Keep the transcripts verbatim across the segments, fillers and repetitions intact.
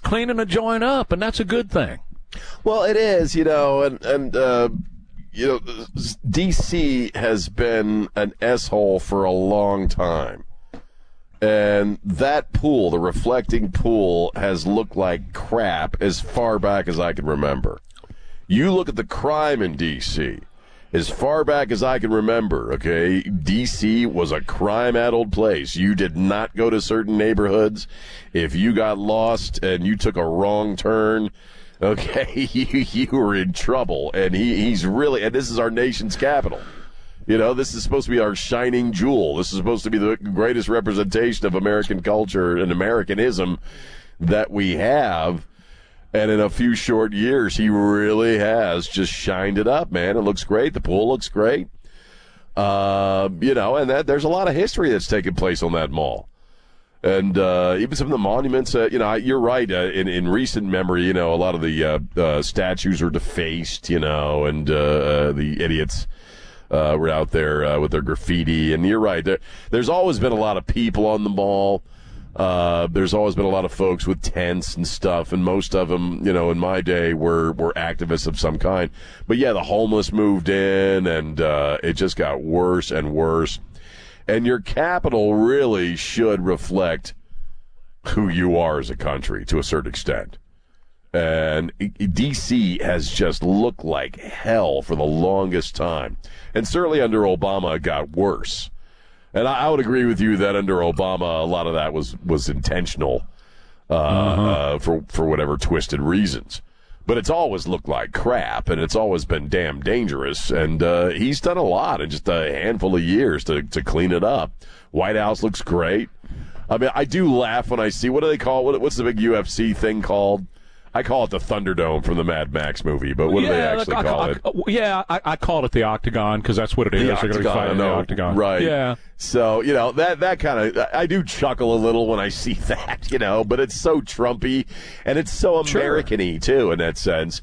cleaning a joint up, and that's a good thing. Well, it is, you know, and, and uh, you know, D C has been an S-hole for a long time. And that pool, the reflecting pool, has looked like crap as far back as I can remember. You look at the crime in D C, as far back as I can remember, okay, D C was a crime-addled place. You did not go to certain neighborhoods. If you got lost and you took a wrong turn, okay, you, you were in trouble. And he, he's really, and this is our nation's capital. You know, this is supposed to be our shining jewel. This is supposed to be the greatest representation of American culture and Americanism that we have. And in a few short years, he really has just shined it up, man. It looks great. The pool looks great. Uh, you know, and that, there's a lot of history that's taken place on that mall. And uh, even some of the monuments, uh, you know, you're right. Uh, in, in recent memory, you know, a lot of the uh, uh, statues are defaced, you know, and uh, uh, the idiots Uh, were out there uh, with their graffiti, and you're right. There, there's always been a lot of people on the mall. Uh, there's always been a lot of folks with tents and stuff, and most of them, you know, in my day were were activists of some kind. But yeah, the homeless moved in, and uh, it just got worse and worse. And your capital really should reflect who you are as a country to a certain extent. And D C has just looked like hell for the longest time. And certainly under Obama, it got worse. And I, I would agree with you that under Obama, a lot of that was, was intentional uh, uh-huh. uh, for, for whatever twisted reasons. But it's always looked like crap, and it's always been damn dangerous. And uh, he's done a lot in just a handful of years to, to clean it up. White House looks great. I mean, I do laugh when I see, what do they call, what, what's the big U F C thing called? I call it the Thunderdome from the Mad Max movie, but what yeah, do they actually look, call I, it? I, yeah, I, I call it the Octagon because that's what it is. The They're Octagon, going to be fighting the Octagon. Right. Yeah. So, you know, that, that kind of, I do chuckle a little when I see that, you know, but it's so Trumpy, and it's so American-y, too, in that sense.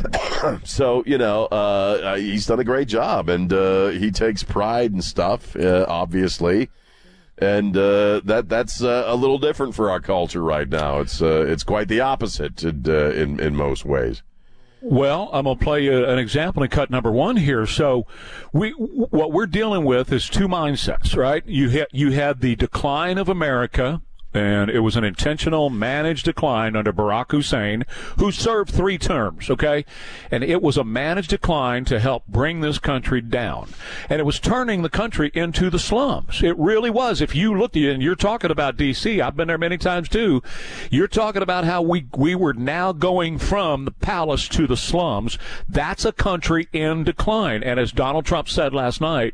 So, you know, uh, he's done a great job, and uh, he takes pride and stuff, uh, obviously. And uh, that that's uh, a little different for our culture right now. It's uh, it's quite the opposite in, uh, in in most ways. Well, I'm going to play you an example in cut number one here. So, we what we're dealing with is two mindsets, right? You had you had the decline of America. And it was an intentional, managed decline under Barack Hussein, who served three terms, okay? And it was a managed decline to help bring this country down. And it was turning the country into the slums. It really was. If you looked at it, and you're talking about D C, I've been there many times too, you're talking about how we, we were now going from the palace to the slums. That's a country in decline. And as Donald Trump said last night,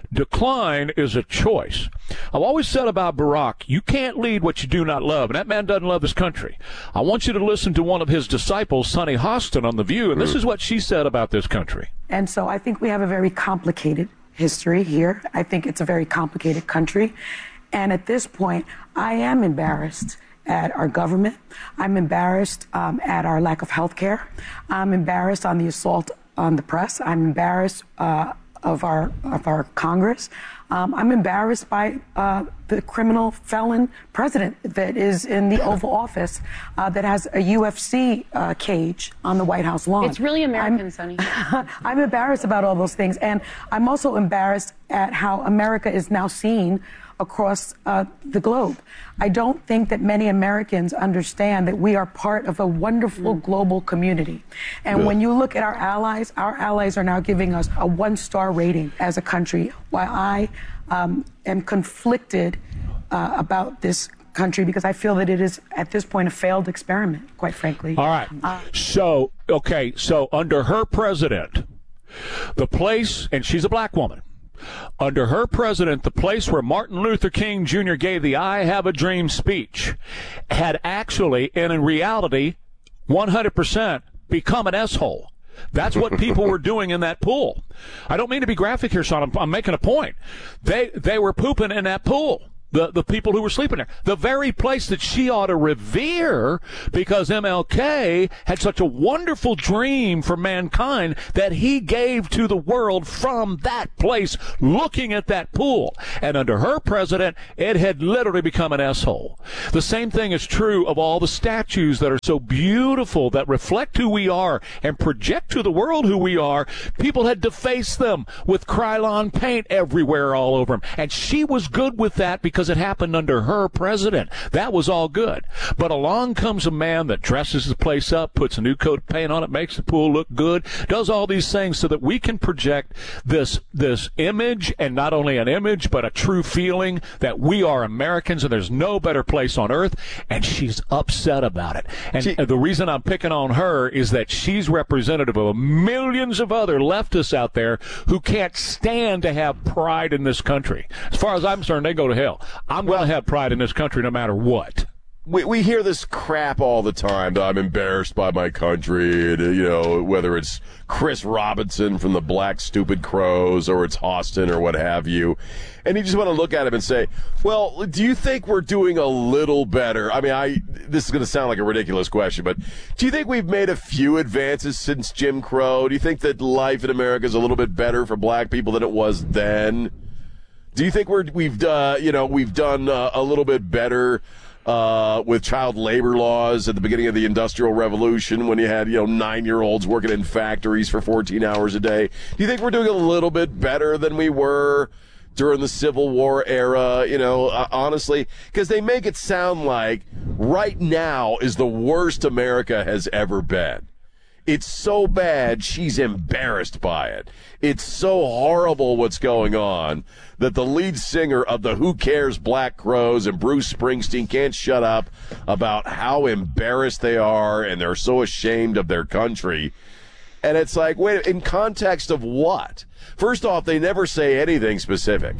decline is a choice. I've always said about Barack, you can't lead what you do not love, and that man doesn't love his country. I want you to listen to one of his disciples, Sonny Hostin, on The View, and this is what she said about this country. And so I think we have a very complicated history here. I think it's a very complicated country. And at this point, I am embarrassed at our government. I'm embarrassed um, at our lack of health care. I'm embarrassed on the assault on the press. I'm embarrassed uh, of our of our Congress. Um, I'm embarrassed by uh, the criminal felon president that is in the Oval Office uh, that has a U F C uh, cage on the White House lawn. It's really American, I'm, Sonny. I'm embarrassed about all those things. And I'm also embarrassed at how America is now seen across uh, the globe. I don't think that many Americans understand that we are part of a wonderful mm. global community. And yeah. when you look at our allies, our allies are now giving us a one-star rating as a country, while I um, am conflicted uh, about this country because I feel that it is, at this point, a failed experiment, quite frankly. All right. Uh, so, okay, so under her president, the place, and she's a black woman, under her president, the place where Martin Luther King Junior gave the I Have a Dream speech had actually, and in reality, one hundred percent become an S-hole. That's what people were doing in that pool. I don't mean to be graphic here, Sean. I'm, I'm making a point. They they were pooping in that pool. the, the people who were sleeping there. The very place that she ought to revere because M L K had such a wonderful dream for mankind that he gave to the world from that place, looking at that pool. And under her president, it had literally become an S-hole. The same thing is true of all the statues that are so beautiful, that reflect who we are and project to the world who we are. People had defaced them with Krylon paint everywhere all over them. And she was good with that because it happened under her president. That was all good. But along comes a man that dresses the place up, puts a new coat of paint on it, makes the pool look good, does all these things so that we can project this this image, and not only an image, but a true feeling that we are Americans and there's no better place on earth. And she's upset about it. And she, the reason I'm picking on her is that she's representative of millions of other leftists out there who can't stand to have pride in this country. As far as I'm concerned, they go to hell. I'm well, going to have pride in this country no matter what. We we hear this crap all the time. I'm embarrassed by my country. And, you know, whether it's Chris Robinson from the Black Stupid Crows or it's Austin or what have you. And you just want to look at him and say, well, do you think we're doing a little better? I mean, I this is going to sound like a ridiculous question, but do you think we've made a few advances since Jim Crow? Do you think that life in America is a little bit better for black people than it was then? Do you think we're, we've, uh, you know, we've done uh, a little bit better uh, with child labor laws at the beginning of the Industrial Revolution when you had, you know, nine-year-olds working in factories for fourteen hours a day? Do you think we're doing a little bit better than we were during the Civil War era? You know, uh, honestly, because they make it sound like right now is the worst America has ever been. It's so bad, she's embarrassed by it. It's so horrible what's going on that the lead singer of the Who Cares Black Crowes and Bruce Springsteen can't shut up about how embarrassed they are and they're so ashamed of their country. And it's like, wait, in context of what? First off, they never say anything specific.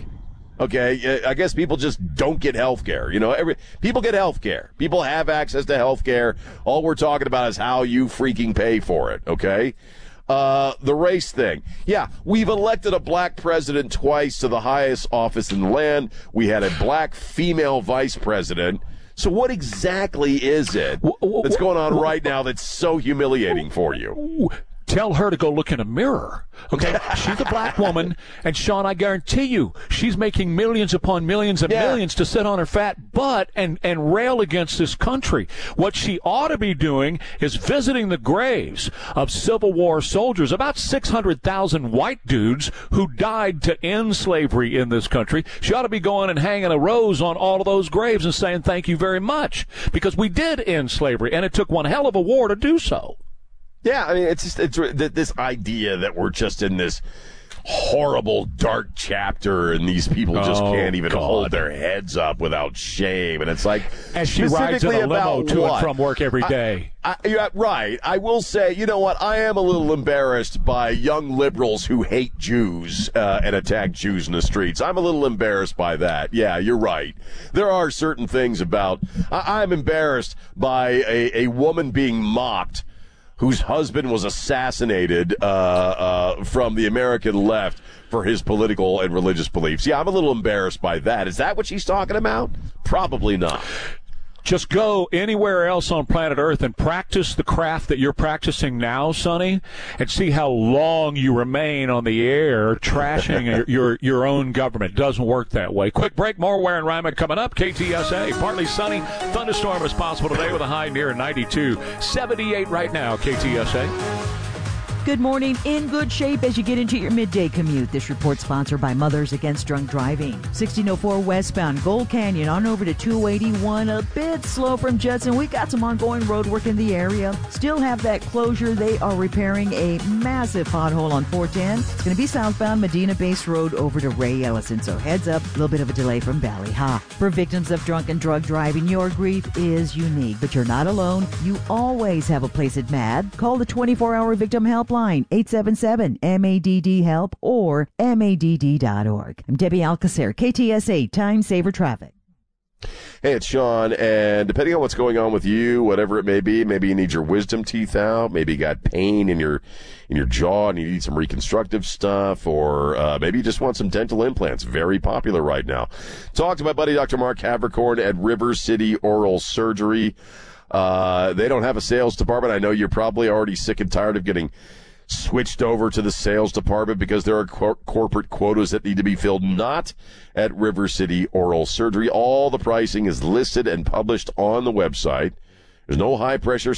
Okay, I guess people just don't get health care. You know, every people get health care. People have access to health care. All we're talking about is how you freaking pay for it, okay? Uh, the race thing. Yeah, we've elected a black president twice to the highest office in the land. We had a black female vice president. So what exactly is it that's going on right now that's so humiliating for you? Tell her to go look in a mirror. Okay, she's a black woman, and Sean, I guarantee you, she's making millions upon millions and yeah. millions to sit on her fat butt and, and rail against this country. What she ought to be doing is visiting the graves of Civil War soldiers, about six hundred thousand white dudes who died to end slavery in this country. She ought to be going and hanging a rose on all of those graves and saying thank you very much, because we did end slavery, and it took one hell of a war to do so. Yeah, I mean, it's just it's this idea that we're just in this horrible, dark chapter, and these people just oh, can't even God. hold their heads up without shame. And it's like, and she rides in a limo to what? and from work every day. I, I, yeah, right. I will say, you know what? I am a little embarrassed by young liberals who hate Jews uh, and attack Jews in the streets. I'm a little embarrassed by that. Yeah, you're right. There are certain things about. I, I'm embarrassed by a, a woman being mocked whose husband was assassinated uh, uh, from the American left for his political and religious beliefs. Yeah, I'm a little embarrassed by that. Is that what she's talking about? Probably not. Just go anywhere else on planet Earth and practice the craft that you're practicing now, Sonny, and see how long you remain on the air trashing your, your your own government. It doesn't work that way. Quick break, more Ware and Ryman coming up. K T S A, partly sunny. Thunderstorm is possible today with a high near ninety-two. seventy-eight right now, K T S A. Good morning. In good shape as you get into your midday commute. This report sponsored by Mothers Against Drunk Driving. sixteen oh four westbound Gold Canyon on over to two eighty-one. A bit slow from Judson. We got some ongoing road work in the area. Still have that closure. They are repairing a massive pothole on four ten. It's going to be southbound Medina Base Road over to Ray Ellison. So heads up, a little bit of a delay from Ballyha. For victims of drunk and drug driving, your grief is unique, but you're not alone. You always have a place at M A D. Call the twenty-four hour victim help line, eight seven seven M A D D help or M A D D dot org. I'm Debbie Alcacer, K T S A Time Saver Traffic. Hey, it's Sean, and depending on what's going on with you, whatever it may be, maybe you need your wisdom teeth out, maybe you got pain in your in your jaw and you need some reconstructive stuff, or uh, maybe you just want some dental implants. Very popular right now. Talk to my buddy Doctor Mark Havercorn at River City Oral Surgery. Uh, they don't have a sales department. I know you're probably already sick and tired of getting switched over to the sales department because there are cor- corporate quotas that need to be filled. Not at River City Oral Surgery. All the pricing is listed and published on the website. There's no high-pressure